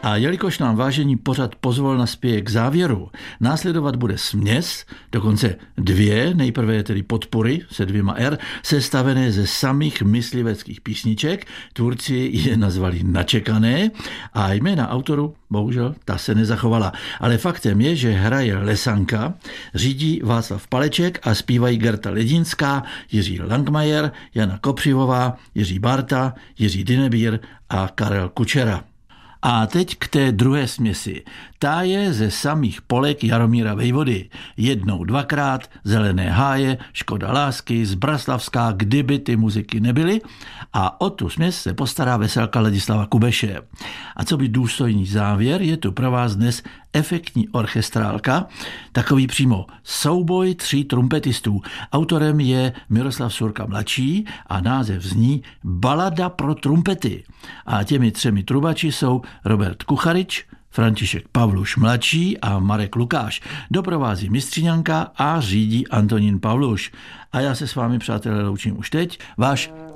A jelikož nám vážení pořad pozvolna spěje k závěru, následovat bude směs, dokonce dvě, nejprve tedy podpory se 2 R, sestavené ze samých mysliveckých písniček, tvůrci je nazvali Načekané a jména autorů, bohužel, ta se nezachovala. Ale faktem je, že hraje Lesanka, řídí Václav Paleček a zpívají Gerta Ledinská, Jiří Langmajer, Jana Kopřivová, Jiří Barta, Jiří Dinebír a Karel Kučera. A teď k té druhé směsi. Ta je ze samých polek Jaromíra Vejvody. 1, 2krát, Zelené háje, Škoda lásky, Zbraslavská, Kdyby ty muziky nebyly. A o tu směs se postará veselka Ladislava Kubeše. A co by důstojný závěr, je tu pro vás dnes efektní orchestrálka, takový přímo souboj 3 trumpetistů. Autorem je Miroslav Surka mladší a název zní Balada pro trumpety. A těmi 3 trubači jsou Robert Kucharič, František Pavluš mladší a Marek Lukáš. Doprovází mistřiňanka a řídí Antonín Pavluš. A já se s vámi, přátelé, loučím už teď. Váš